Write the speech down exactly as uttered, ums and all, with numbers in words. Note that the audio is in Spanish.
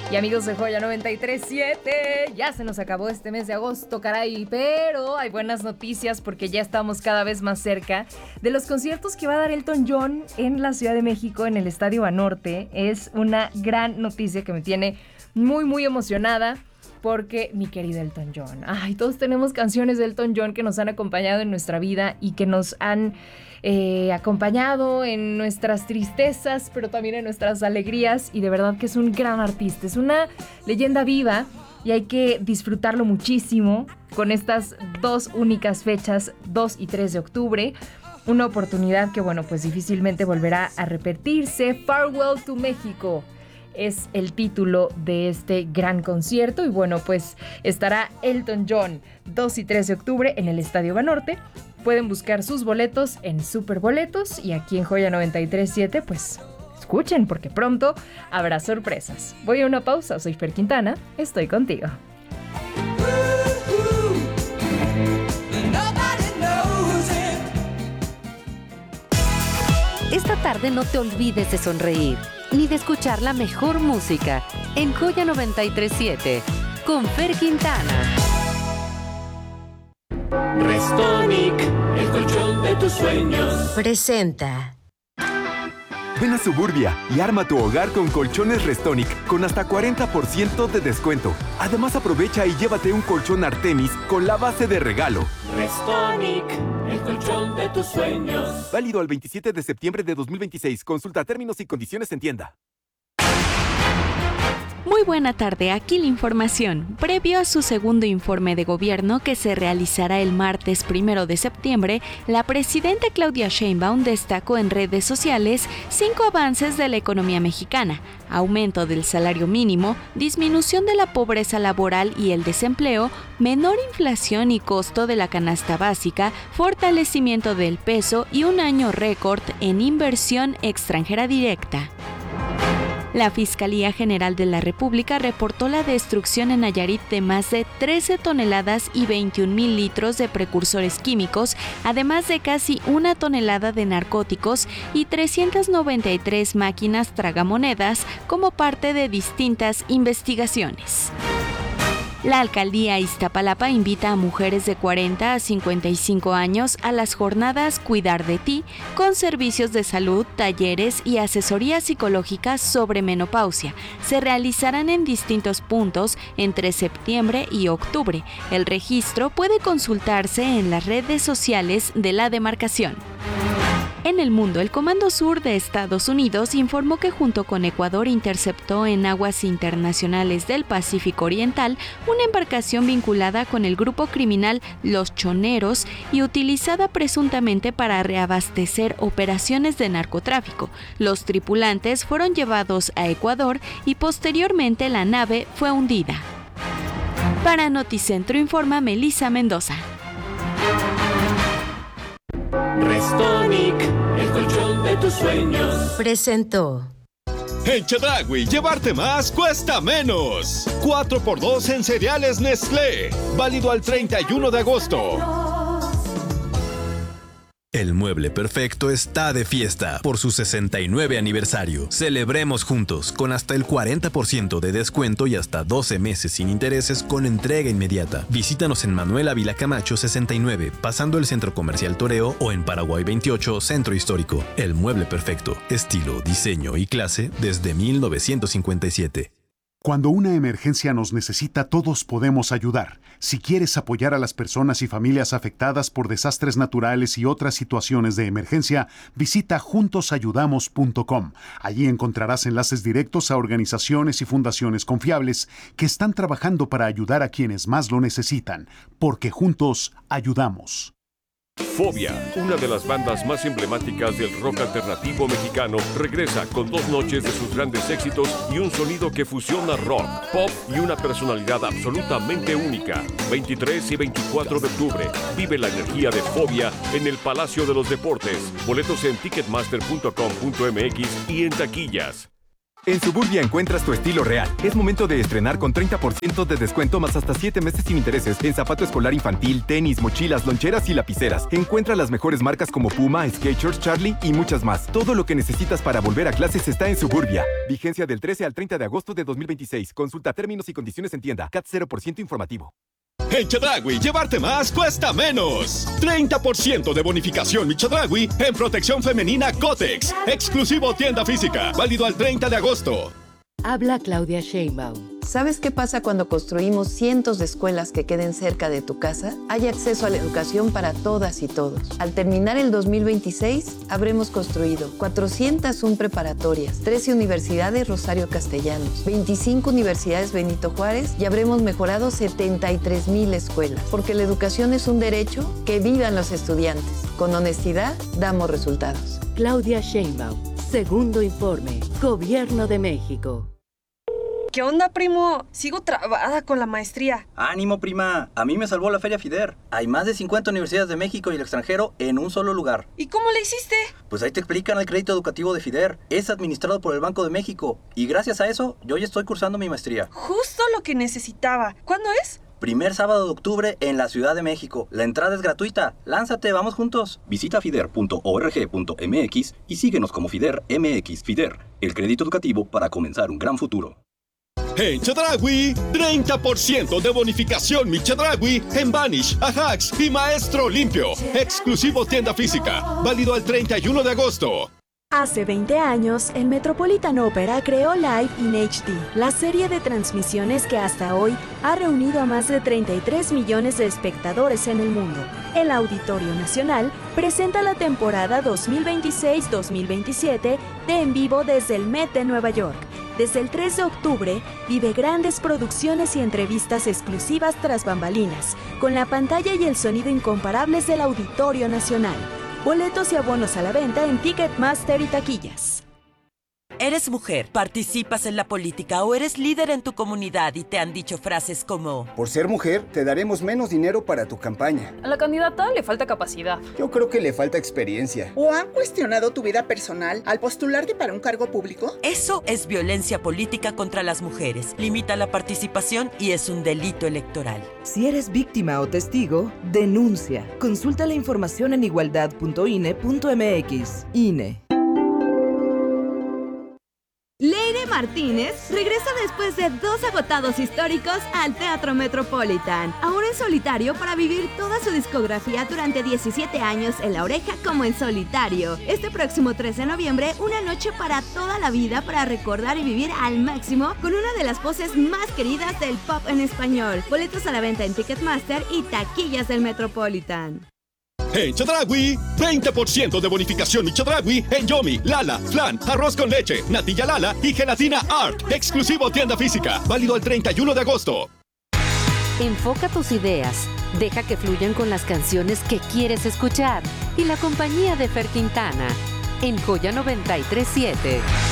Y amigos de Joya noventa y tres punto siete, ya se nos acabó este mes de agosto, caray, pero hay buenas noticias porque ya estamos cada vez más cerca de los conciertos que va a dar Elton John en la Ciudad de México, en el Estadio Banorte. Es una gran noticia que me tiene muy, muy emocionada. Porque mi querido Elton John, ay, todos tenemos canciones de Elton John que nos han acompañado en nuestra vida y que nos han eh, acompañado en nuestras tristezas, pero también en nuestras alegrías, y de verdad que es un gran artista, es una leyenda viva y hay que disfrutarlo muchísimo con estas dos únicas fechas, dos y tres de octubre. Una oportunidad que, bueno, pues difícilmente volverá a repetirse. Farewell to México es el título de este gran concierto y bueno, pues estará Elton John dos y tres de octubre en el Estadio Banorte. Pueden buscar sus boletos en Superboletos y aquí en Joya noventa y tres punto siete pues escuchen porque pronto habrá sorpresas. Voy a una pausa, soy Fer Quintana, estoy contigo. Esta tarde no te olvides de sonreír ni de escuchar la mejor música en Joya noventa y tres punto siete con Fer Quintana. Restonic, el colchón de tus sueños. Presenta. Ven a Suburbia y arma tu hogar con colchones Restonic con hasta cuarenta por ciento de descuento. Además aprovecha y llévate un colchón Artemis con la base de regalo. Restonic, el colchón de tus sueños. Válido al veintisiete de septiembre de dos mil veintiséis. Consulta términos y condiciones en tienda. Muy buena tarde, aquí la información. Previo a su segundo informe de gobierno que se realizará el martes primero de septiembre, la presidenta Claudia Sheinbaum destacó en redes sociales cinco avances de la economía mexicana: aumento del salario mínimo, disminución de la pobreza laboral y el desempleo, menor inflación y costo de la canasta básica, fortalecimiento del peso y un año récord en inversión extranjera directa. La Fiscalía General de la República reportó la destrucción en Nayarit de más de trece toneladas y veintiún mil litros de precursores químicos, además de casi una tonelada de narcóticos y trescientas noventa y tres máquinas tragamonedas como parte de distintas investigaciones. La alcaldía Iztapalapa invita a mujeres de cuarenta a cincuenta y cinco años a las jornadas Cuidar de Ti, con servicios de salud, talleres y asesoría psicológica sobre menopausia. Se realizarán en distintos puntos entre septiembre y octubre. El registro puede consultarse en las redes sociales de la demarcación. En el mundo, el Comando Sur de Estados Unidos informó que junto con Ecuador interceptó en aguas internacionales del Pacífico Oriental una embarcación vinculada con el grupo criminal Los Choneros y utilizada presuntamente para reabastecer operaciones de narcotráfico. Los tripulantes fueron llevados a Ecuador y posteriormente la nave fue hundida. Para Noticentro informa Melissa Mendoza. Restonic, el colchón de tus sueños. Presentó. En Chedraui, llevarte más cuesta menos. cuatro por dos en cereales Nestlé. Válido al treinta y uno de agosto. El Mueble Perfecto está de fiesta por su sesenta y nueve aniversario. Celebremos juntos con hasta el cuarenta por ciento de descuento y hasta doce meses sin intereses con entrega inmediata. Visítanos en Manuel Ávila Camacho sesenta y nueve, pasando el Centro Comercial Toreo, o en Paraguay veintiocho, Centro Histórico. El Mueble Perfecto, estilo, diseño y clase desde mil novecientos cincuenta y siete. Cuando una emergencia nos necesita, todos podemos ayudar. Si quieres apoyar a las personas y familias afectadas por desastres naturales y otras situaciones de emergencia, visita juntos ayudamos punto com. Allí encontrarás enlaces directos a organizaciones y fundaciones confiables que están trabajando para ayudar a quienes más lo necesitan, porque juntos ayudamos. Fobia, una de las bandas más emblemáticas del rock alternativo mexicano, regresa con dos noches de sus grandes éxitos y un sonido que fusiona rock, pop y una personalidad absolutamente única. veintitrés y veinticuatro de octubre, vive la energía de Fobia en el Palacio de los Deportes. Boletos en ticketmaster punto com punto m x y en taquillas. En Suburbia encuentras tu estilo real. Es momento de estrenar con treinta por ciento de descuento más hasta siete meses sin intereses en zapato escolar infantil, tenis, mochilas, loncheras y lapiceras. Encuentra las mejores marcas como Puma, Skechers, Charlie y muchas más. Todo lo que necesitas para volver a clases está en Suburbia. Vigencia del trece al treinta de agosto de dos mil veintiséis. Consulta términos y condiciones en tienda. C A T cero por ciento informativo. En Chedraui, llevarte más cuesta menos. treinta por ciento de bonificación Mi Chedraui en protección femenina Cotex. Exclusivo tienda física. Válido al treinta de agosto. Habla Claudia Sheinbaum. ¿Sabes qué pasa cuando construimos cientos de escuelas que queden cerca de tu casa? Hay acceso a la educación para todas y todos. Al terminar el dos mil veintiséis, habremos construido cuatrocientas una preparatorias, trece universidades Rosario Castellanos, veinticinco universidades Benito Juárez y habremos mejorado setenta y tres mil escuelas. Porque la educación es un derecho, que vivan los estudiantes. Con honestidad, damos resultados. Claudia Sheinbaum. Segundo informe. Gobierno de México. ¿Qué onda, primo? Sigo trabada con la maestría. ¡Ánimo, prima! A mí me salvó la Feria FIDER. Hay más de cincuenta universidades de México y el extranjero en un solo lugar. ¿Y cómo le hiciste? Pues ahí te explican el crédito educativo de FIDER. Es administrado por el Banco de México. Y gracias a eso, yo ya estoy cursando mi maestría. Justo lo que necesitaba. ¿Cuándo es? Primer sábado de octubre en la Ciudad de México. La entrada es gratuita. Lánzate, vamos juntos. Visita fider punto org punto m x y síguenos como FIDER M X. FIDER, el crédito educativo para comenzar un gran futuro. En Chedraui, treinta por ciento de bonificación Mi Chedraui en Vanish, Ajax y Maestro Limpio. Exclusivo tienda física. Válido al treinta y uno de agosto. Hace veinte años, el Metropolitan Opera creó Live in H D, la serie de transmisiones que hasta hoy ha reunido a más de treinta y tres millones de espectadores en el mundo. El Auditorio Nacional presenta la temporada dos mil veintiséis dos mil veintisiete de En Vivo desde el Met de Nueva York. Desde el tres de octubre, vive grandes producciones y entrevistas exclusivas tras bambalinas, con la pantalla y el sonido incomparables del Auditorio Nacional. Boletos y abonos a la venta en Ticketmaster y taquillas. ¿Eres mujer, participas en la política o eres líder en tu comunidad y te han dicho frases como: por ser mujer, te daremos menos dinero para tu campaña? A la candidata le falta capacidad. Yo creo que le falta experiencia. ¿O han cuestionado tu vida personal al postularte para un cargo público? Eso es violencia política contra las mujeres. Limita la participación y es un delito electoral. Si eres víctima o testigo, denuncia. Consulta la información en igualdad punto i n e punto m x. I N E. Leire Martínez regresa después de dos agotados históricos al Teatro Metropolitan, ahora en solitario para vivir toda su discografía durante diecisiete años en La Oreja como en solitario. Este próximo tres de noviembre, una noche para toda la vida para recordar y vivir al máximo con una de las voces más queridas del pop en español. Boletos a la venta en Ticketmaster y taquillas del Metropolitan. En Chedraui, veinte por ciento de bonificación Mi Chedraui en Yomi, Lala, Flan, arroz con leche, natilla Lala y gelatina Art. Exclusivo tienda física. Válido el treinta y uno de agosto. Enfoca tus ideas. Deja que fluyan con las canciones que quieres escuchar. Y la compañía de Fer Quintana. En Joya noventa y tres punto siete.